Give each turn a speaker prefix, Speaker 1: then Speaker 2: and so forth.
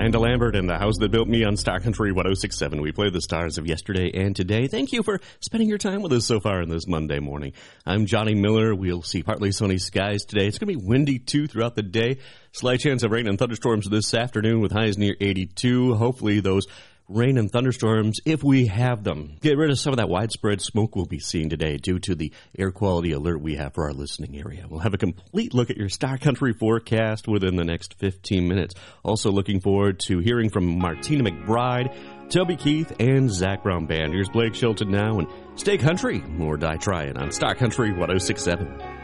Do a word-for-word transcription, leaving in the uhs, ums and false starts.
Speaker 1: Amanda Lambert and the House That Built Me on Star Country one oh six point seven. We play the stars of yesterday and today. Thank you for spending your time with us so far on this Monday morning. I'm Johnny Miller. We'll see partly sunny skies today. It's going to be windy, too, throughout the day. Slight chance of rain and thunderstorms this afternoon with highs near eighty-two. Hopefully those rain and thunderstorms, if we have them, get rid of some of that widespread smoke we'll be seeing today due to the air quality alert we have for our listening area. We'll have a complete look at your Star Country forecast within the next fifteen minutes. Also looking forward to hearing from Martina McBride, Toby Keith, and Zach Brown Band. Here's Blake Shelton now, and stay country or die trying on Star Country one oh six point seven.